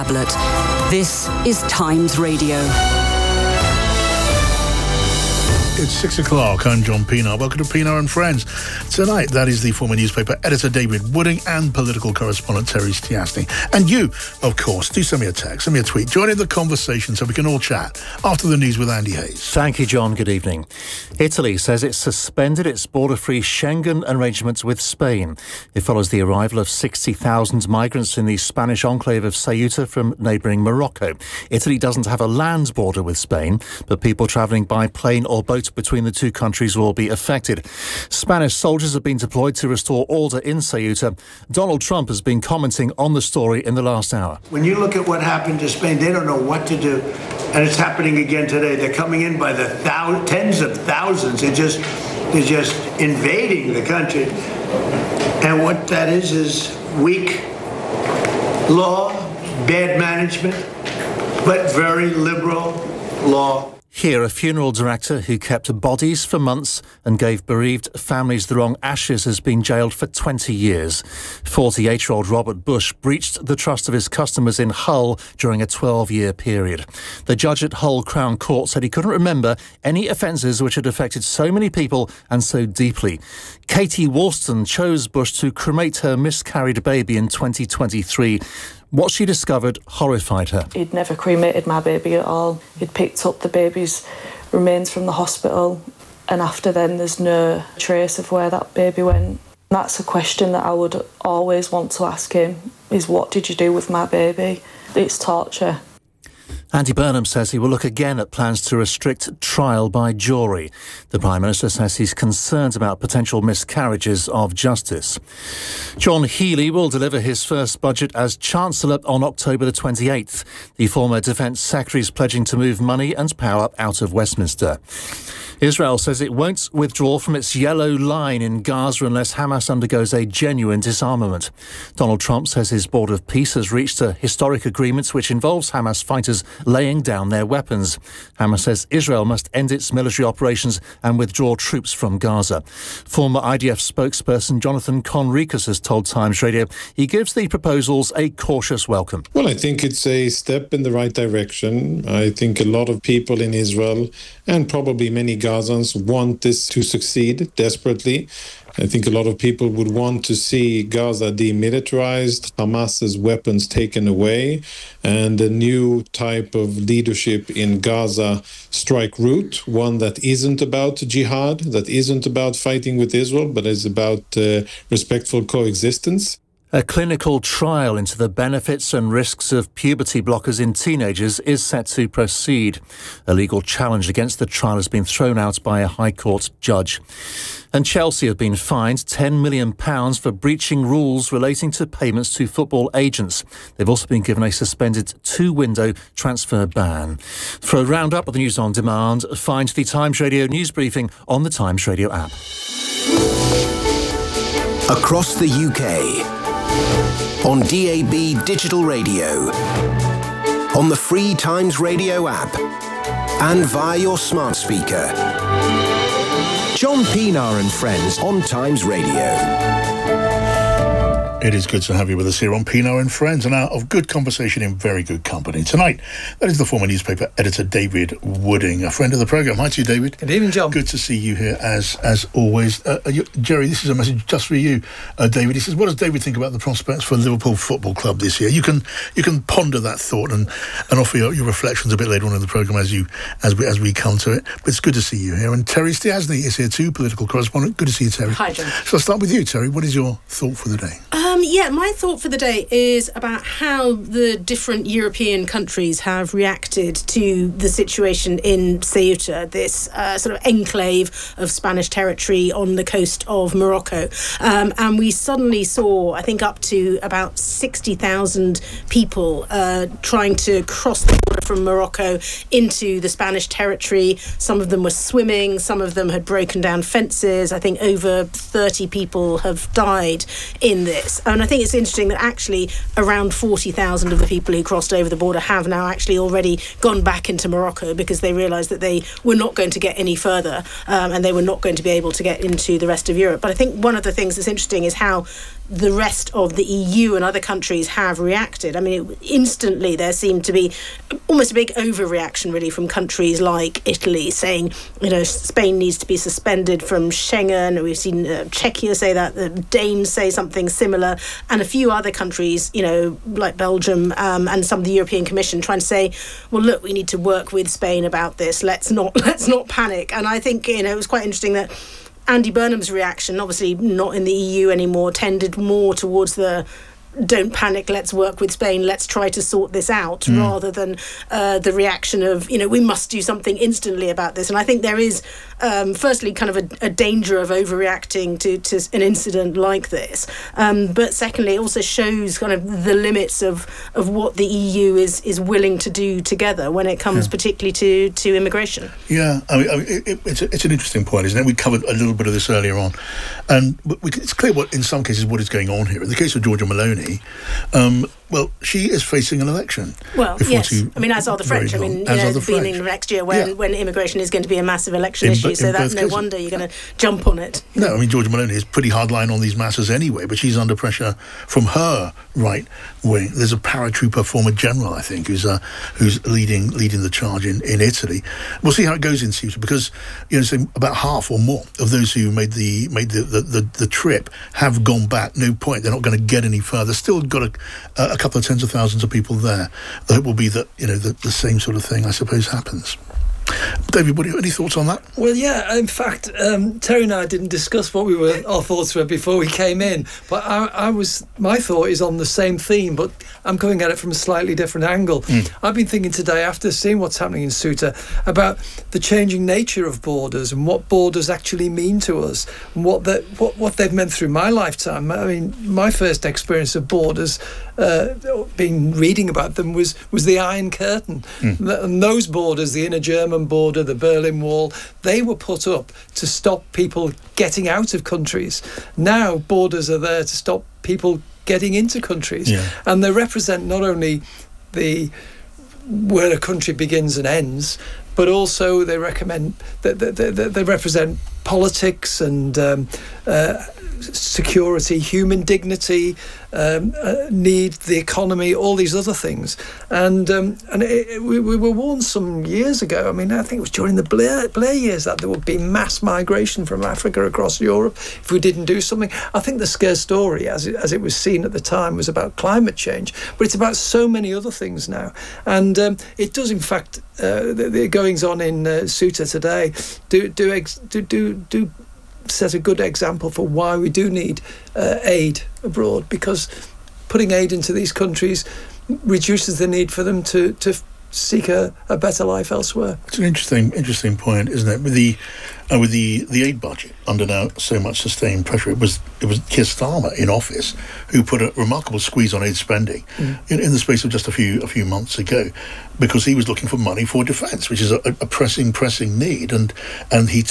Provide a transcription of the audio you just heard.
tablet. This is Times Radio. It's 6 o'clock. I'm John Pienaar. Welcome to Pienaar and Friends. Tonight, that is the former newspaper editor David Wooding and political correspondent Terry Stiasny. And you, of course, do send me a text, send me a tweet. Join in the conversation so we can all chat after the news with Andy Hayes. Thank you, John. Good evening. Italy says it suspended its border-free Schengen arrangements with Spain. It follows the arrival of 60,000 migrants in the Spanish enclave of Ceuta from neighbouring Morocco. Italy doesn't have a land border with Spain, but people travelling by plane or boat between the two countries will be affected. Spanish soldiers have been deployed to restore order in Ceuta. Donald Trump has been commenting on the story in the last hour. When you look at what happened to Spain, they don't know what to do. And it's happening again today. They're coming in by the tens of thousands. They're just invading the country. And what that is weak law, bad management, but very liberal law. Here, a funeral director who kept bodies for months and gave bereaved families the wrong ashes has been jailed for 20 years. 48-year-old Robert Bush breached the trust of his customers in Hull during a 12-year period. The judge at Hull Crown Court said he couldn't remember any offences which had affected so many people and so deeply. Katie Woolston chose Bush to cremate her miscarried baby in 2023. What she discovered horrified her. He'd never cremated my baby at all. He'd picked up the baby's remains from the hospital, and after then there's no trace of where that baby went. That's a question that I would always want to ask him, is what did you do with my baby? It's torture. Andy Burnham says he will look again at plans to restrict trial by jury. The Prime Minister says he's concerned about potential miscarriages of justice. John Healey will deliver his first budget as Chancellor on October the 28th. The former Defence Secretary is pledging to move money and power out of Westminster. Israel says it won't withdraw from its yellow line in Gaza unless Hamas undergoes a genuine disarmament. Donald Trump says his Board of Peace has reached a historic agreement which involves Hamas fighters laying down their weapons. Hamas says Israel must end its military operations and withdraw troops from Gaza. Former IDF spokesperson Jonathan Conricus has told Times Radio he gives the proposals a cautious welcome. Well, I think it's a step in the right direction. I think a lot of people in Israel and probably many Gazans want this to succeed desperately. I think a lot of people would want to see Gaza demilitarized, Hamas's weapons taken away, and a new type of leadership in Gaza strike root, one that isn't about jihad, that isn't about fighting with Israel, but is about respectful coexistence. A clinical trial into the benefits and risks of puberty blockers in teenagers is set to proceed. A legal challenge against the trial has been thrown out by a High Court judge. And Chelsea have been fined £10 million for breaching rules relating to payments to football agents. They've also been given a suspended 2-window transfer ban. For a roundup of the news on demand, find the Times Radio news briefing on the Times Radio app. Across the UK. On DAB Digital Radio, on the free Times Radio app, and via your smart speaker. John Pienaar and Friends on Times Radio. It is good to have you with us here on Pienaar and Friends, an hour of good conversation in very good company. Tonight, that is the former newspaper editor David Wooding, a friend of the programme. Hi to you, David. Good evening, John. Good to see you here, as always. Jerry, this is a message just for you, David. He says, what does David think about the prospects for Liverpool Football Club this year? You can ponder that thought and offer your reflections a bit later on in the programme as we come to it. But it's good to see you here. And Terry Stiasny is here too, political correspondent. Good to see you, Terry. Hi, John. So I'll start with you, Terry. What is your thought for the day? My thought for the day is about how the different European countries have reacted to the situation in Ceuta, this sort of enclave of Spanish territory on the coast of Morocco. And we suddenly saw, I think, up to about 60,000 people trying to cross the border from Morocco into the Spanish territory. Some of them were swimming, some of them had broken down fences. I think over 30 people have died in this. And I think it's interesting that actually around 40,000 of the people who crossed over the border have now actually already gone back into Morocco because they realised that they were not going to get any further and they were not going to be able to get into the rest of Europe. But I think one of the things that's interesting is how the rest of the EU and other countries have reacted. I mean, instantly there seemed to be almost a big overreaction, really, from countries like Italy, saying, Spain needs to be suspended from Schengen. We've seen Czechia say that, the Danes say something similar, and a few other countries, like Belgium and some of the European Commission trying to say, well, look, we need to work with Spain about this. Let's not panic. And I think, it was quite interesting that Andy Burnham's reaction, obviously not in the EU anymore, tended more towards the don't panic, let's work with Spain, let's try to sort this out, rather than the reaction of, we must do something instantly about this. And I think there is, firstly, kind of a danger of overreacting to an incident like this. But secondly, it also shows kind of the limits of what the EU is willing to do together when it comes particularly to immigration. Yeah, I mean it's an interesting point, isn't it? We covered a little bit of this earlier on. And it's clear in some cases what is going on here. In the case of Giorgia Meloni, she is facing an election. Well, yes. I mean, as are the French. I mean, beginning next year when immigration is going to be a massive election issue, so that's no wonder you're going to jump on it. No, I mean, Giorgia Meloni is pretty hardline on these matters anyway, but she's under pressure from her right wing. There's a paratrooper former general, I think, who's leading the charge in Italy. We'll see how it goes in Ceuta, because so about half or more of those who made the trip have gone back. No point. They're not going to get any further. Still got a couple of tens of thousands of people there. The hope will be that the same sort of thing, I suppose, happens. David, any thoughts on that? Well, yeah. In fact, Terry and I didn't discuss what our thoughts were before we came in. But my thought is on the same theme, but I'm coming at it from a slightly different angle. I've been thinking today, after seeing what's happening in Ceuta, about the changing nature of borders and what borders actually mean to us, and what they've meant through my lifetime. I mean, my first experience of borders, reading about them, was the Iron Curtain. And those borders, the inner German border, the Berlin Wall, they were put up to stop people getting out of countries. Now borders are there to stop people getting into countries, and they represent not only where a country begins and ends, but also they represent politics and security, human dignity, need, the economy, all these other things. And we were warned some years ago, I mean, I think it was during the Blair years, that there would be mass migration from Africa across Europe if we didn't do something. I think the scare story, as it was seen at the time, was about climate change, but it's about so many other things now. And it does, in fact, the goings on in Ceuta today do set a good example for why we do need aid abroad, because putting aid into these countries reduces the need for them to seek a better life elsewhere. It's an interesting point, isn't it? With the aid budget under now so much sustained pressure, it was Keir Starmer in office who put a remarkable squeeze on aid spending in the space of just a few months ago, because he was looking for money for defence, which is a pressing need, and he